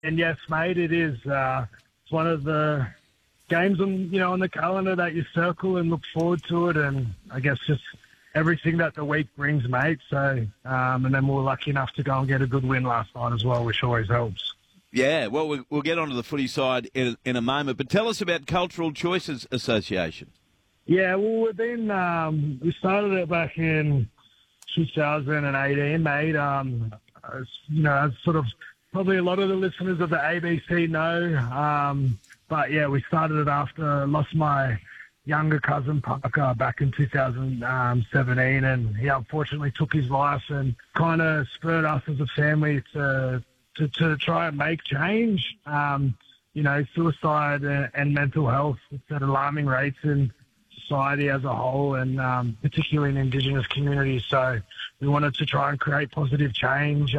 And yes, mate, it is. It's one of the games on the calendar that you circle and look forward to it, and I guess just everything that the week brings, mate. So, and then we were lucky enough to go and get a good win last night as well, which always helps. Yeah, well, we'll get onto the footy side in a moment, but tell us about Cultural Choices Association. Yeah, well, we started it back in 2018, mate. As sort of probably a lot of the listeners of the ABC know. But yeah, we started it after I lost my younger cousin Parker back in 2017, and he unfortunately took his life, and kind of spurred us as a family to try and make change. Suicide and mental health, it's at alarming rates in society as a whole, and particularly in Indigenous communities. So we wanted to try and create positive change.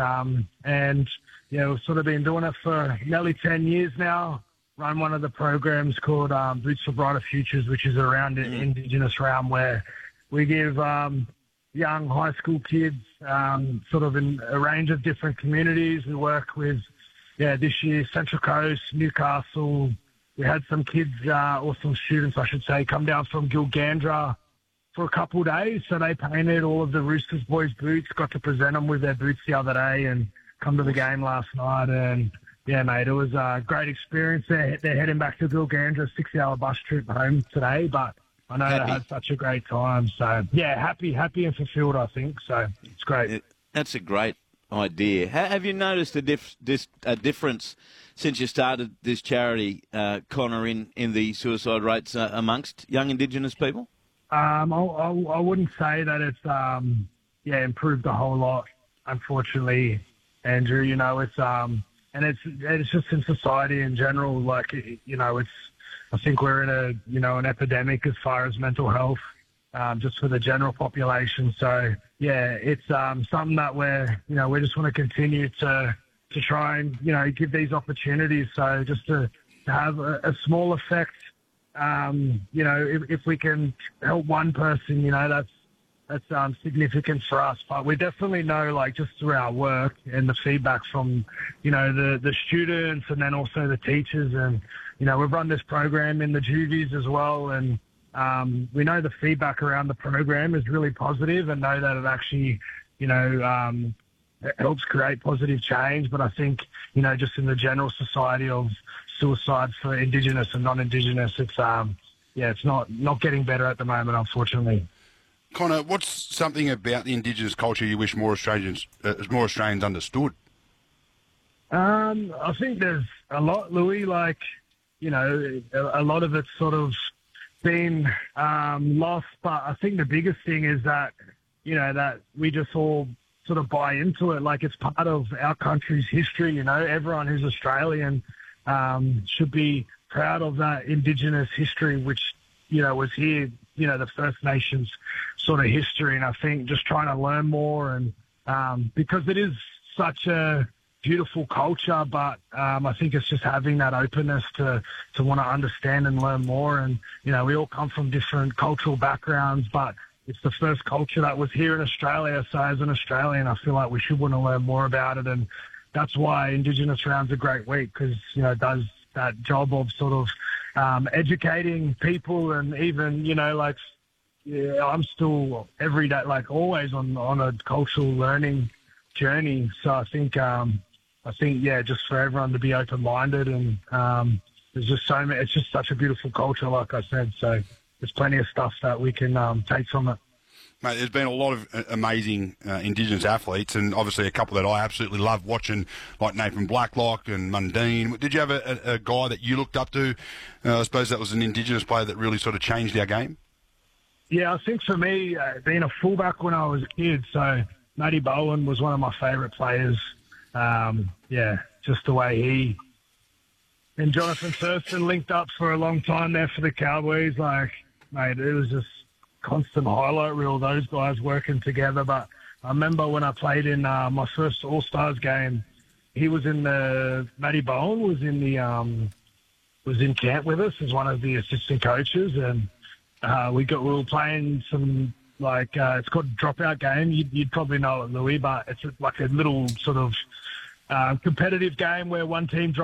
We've sort of been doing it for nearly 10 years now. Run one of the programs called Boots for Brighter Futures, which is around the Indigenous realm, where we give young high school kids sort of in a range of different communities. We work with, this year, Central Coast, Newcastle. We had some kids, or some students, I should say, come down from Gilgandra for a couple of days. So they painted all of the Roosters boys' boots, got to present them with their boots the other day, and come to the game last night. And yeah, mate, it was a great experience. They're heading back to Gilgandra, 6-hour bus trip home today, but I know they had such a great time. So yeah, happy and fulfilled, I think. So it's great. That's a great idea. Have you noticed a difference since you started this charity, Connor, in the suicide rates amongst young Indigenous people? I wouldn't say that it's improved a whole lot, unfortunately, Andrew. It's just in society in general. Like, I think we're in an epidemic as far as mental health, just for the general population. So yeah, it's something that we just want to continue to try and give these opportunities. So just to have a small effect, if we can help one person, that's significant for us. But we definitely know, like, just through our work and the feedback from, the students and then also the teachers. And, we've run this program in the juvies as well. And we know the feedback around the program is really positive, and know that it actually, it helps create positive change. But I think, just in the general society of suicide for Indigenous and non-Indigenous, it's not getting better at the moment, unfortunately. Connor, what's something about the Indigenous culture you wish more Australians understood? I think there's a lot, Louis. Like, a lot of it's sort of been lost. But I think the biggest thing is that, that we just all sort of buy into it. Like, it's part of our country's history. Everyone who's Australian should be proud of that Indigenous history, which, was here, the First Nations sort of history. And I think just trying to learn more, and because it is such a beautiful culture, but I think it's just having that openness to want to understand and learn more. And, we all come from different cultural backgrounds, but it's the first culture that was here in Australia. So as an Australian, I feel like we should want to learn more about it. And that's why Indigenous Round's a great week, because, it does that job of sort of educating people. And even, I'm still every day, like always on a cultural learning journey. So I think, just for everyone to be open-minded, and there's just so many, it's just such a beautiful culture, like I said. So there's plenty of stuff that we can take from it. Mate, there's been a lot of amazing Indigenous athletes, and obviously a couple that I absolutely love watching, like Nathan Blacklock and Mundine. Did you have a guy that you looked up to? I suppose that was an Indigenous player that really sort of changed our game? Yeah, I think for me, being a fullback when I was a kid, so Matty Bowen was one of my favourite players. Just the way he and Jonathan Thurston linked up for a long time there for the Cowboys. Like, mate, it was just constant highlight reel, those guys working together. But I remember when I played in my first All-Stars game, he was Matty Bowen was in camp with us as one of the assistant coaches, and we were playing some, it's called a dropout game. You'd probably know it, Louis, but it's like a little sort of competitive game where one team